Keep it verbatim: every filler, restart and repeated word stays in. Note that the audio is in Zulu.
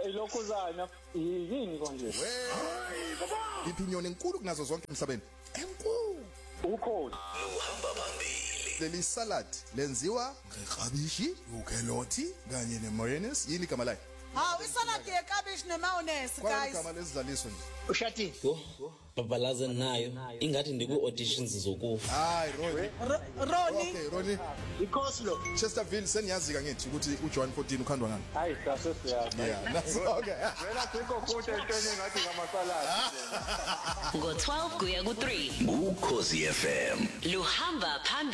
ilokhuzana yini konje? Ipinion enkulu kunazo zonke emhlabeni. Enkulu. Ukhozi. Uhamba phambili. Leli salad lenziwa ngeklabishi, ukhelothi kanye nemayonnaise. Yini igama lakhe? Hawu isaladi yekabishi nemayonnaise Kwani guys. igama lezidlaliso nje. Ushati. Babalaza nayo ingathi ndiku auditions zokufa. Hayi Ronnie. Ronnie. Okay Ronnie. Ikhoslo. Chesterville seniyazi ka ngithi ukuthi uJohn fourteen ukhandwa ngani? Hayi sase siyazi. Yeah, naso okay. Wena sikho futhi entweni ngathi ngamasaladi. Ngo twelve kuya ku three. Ukhozi F M. Luhamba phambili.